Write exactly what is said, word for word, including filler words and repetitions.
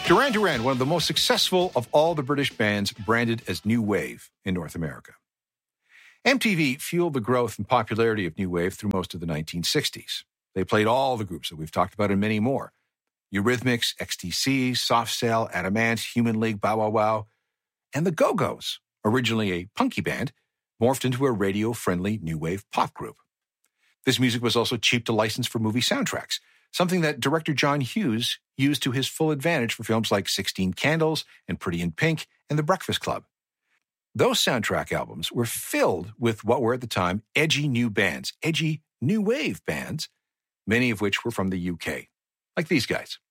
Duran Duran, one of the most successful of all the British bands branded as New Wave in North America. M T V fueled the growth and popularity of New Wave through most of the nineteen sixties. They played all the groups that we've talked about and many more. Eurythmics, X T C, Soft Cell, Adamant, Human League, Bow Wow Wow, and the Go-Go's, originally a punky band, morphed into a radio-friendly new wave pop group. This music was also cheap to license for movie soundtracks, something that director John Hughes used to his full advantage for films like sixteen Candles and Pretty in Pink and The Breakfast Club. Those soundtrack albums were filled with what were at the time edgy new bands, edgy new wave bands, many of which were from the U K, like these guys.